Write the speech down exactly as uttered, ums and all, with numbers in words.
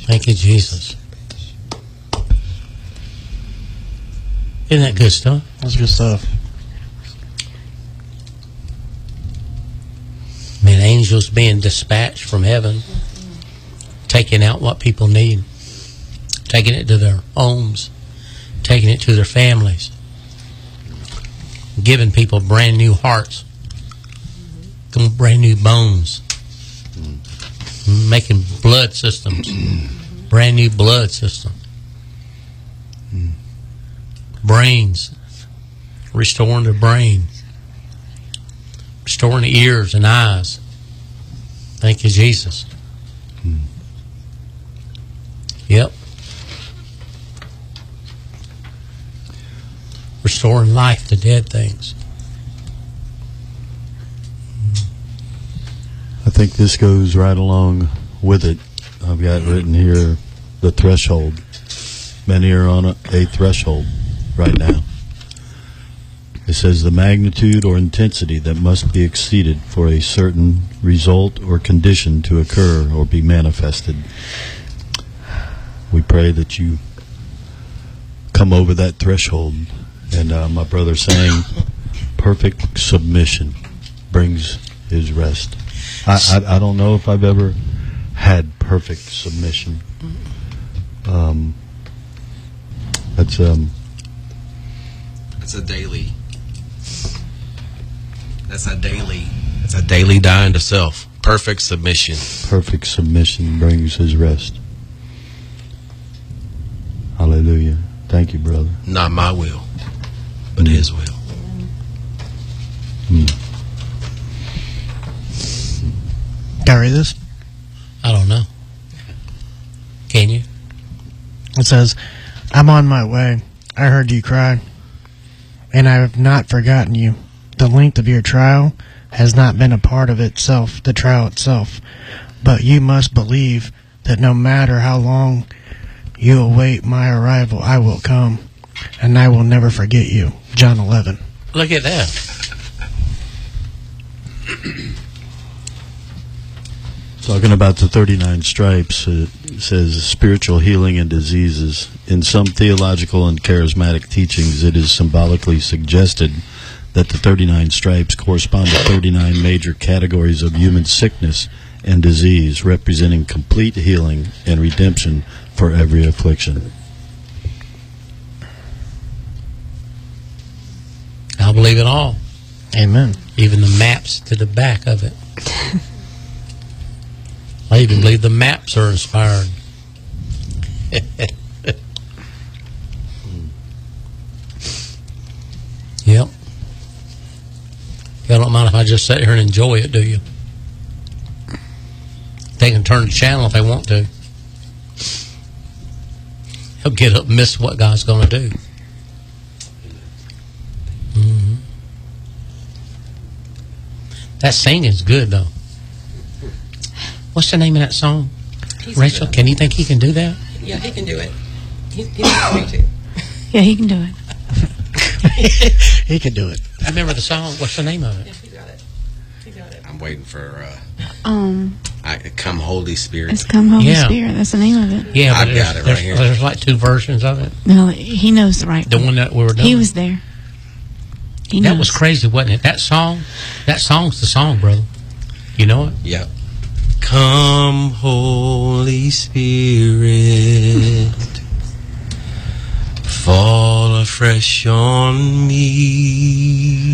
Thank you, Jesus. Isn't that good stuff? That's good stuff. Man, angels being dispatched from heaven, taking out what people need, taking it to their homes, taking it to their families, giving people brand new hearts, brand new bones, making blood systems, brand new blood system, brains, restoring the brain, restoring the ears and eyes. Thank you, Jesus. Yep. Restoring life to dead things. I think this goes right along with it. I've got written here the threshold. Many are on a, a threshold right now. It says the magnitude or intensity that must be exceeded for a certain result or condition to occur or be manifested. We pray that you come over that threshold. And uh, my brother saying, perfect submission brings his rest. I, I, I don't know if I've ever had perfect submission. Um, that's um. It's a daily. That's a daily. It's a daily dying to self. Perfect submission. Perfect submission brings his rest. Hallelujah. Thank you, brother. Not my will, but mm. His will. Mm. Can I read this? I don't know. Can you? It says, I'm on my way. I heard you cry, and I have not forgotten you. The length of your trial has not been a part of itself, the trial itself. But you must believe that no matter how long you await my arrival, I will come, and I will never forget you. John eleven. Look at that. Talking about the thirty-nine stripes, it says spiritual healing and diseases. In some theological and charismatic teachings, it is symbolically suggested that the thirty-nine stripes correspond to thirty-nine major categories of human sickness and disease, representing complete healing and redemption for every affliction. I'll believe it all. Amen. Even the maps to the back of it. I even believe the maps are inspired. Yep. Y'all don't mind if I just sit here and enjoy it, do you? They can turn the channel if they want to. They'll get up and miss what God's going to do. Mm-hmm. That singing's good, though. What's the name of that song? He's Rachel, good. can you think he can do that? Yeah, he can do it. He, he needs me to. Yeah, he can do it. He can do it. I remember the song. What's the name of it? Yeah, he got it. He got it. I'm waiting for uh, Um, I, Come Holy Spirit. it's Come Holy Yeah. Spirit. That's the name of it. Yeah, I've but got there's, it right there's, here. there's like two versions of it. No, he knows the right The one. one that we were doing. He was there. He That knows. was crazy, wasn't it? That song, that song's the song, brother. You know it? Yep. Come, Holy Spirit, fall afresh on me.